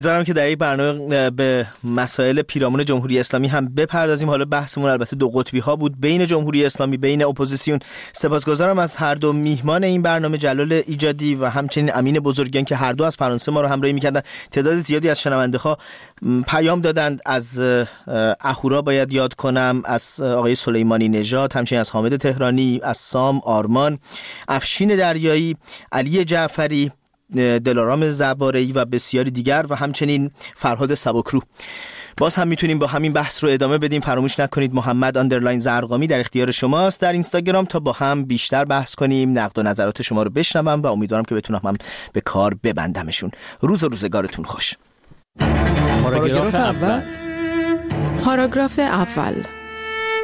امیدوارم که در این برنامه به مسائل پیرامون جمهوری اسلامی هم بپردازیم. حالا بحثمون البته دو قطبی ها بود، بین جمهوری اسلامی، بین اپوزیسیون. سپاسگزارم از هر دو میهمان این برنامه، جلال ایجادی و همچنین امین بزرگیان که هر دو از فرانسه ما رو همراهی می‌کردن. تعداد زیادی از شنونده‌ها پیام دادند. از اهورا باید یاد کنم، از آقای سلیمانی نژاد، همچنین از حامد تهرانی، از سام، آرمان، افشین دریایی، علی جعفری، دلارام زوارعی و بسیاری دیگر و همچنین فرهاد سبکرو. باز هم میتونیم با همین بحث رو ادامه بدیم. فراموش نکنید محمد _زرقامی در اختیار شماست در اینستاگرام تا با هم بیشتر بحث کنیم، نقد و نظرات شما رو بشنوم و امیدوارم که بتونم هم به کار ببندمشون. روز و روزگارتون خوش. پاراگراف اول.